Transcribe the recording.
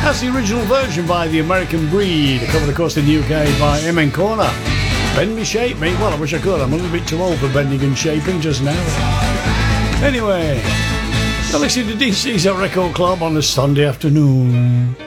That's the original version by The American Breed, covered of course in the UK by Emin Corner. Bend me, shape me. Well, I wish I could. I'm a little bit too old for bending and shaping just now. Anyway, you're listening to DC's Record Club on a Sunday afternoon.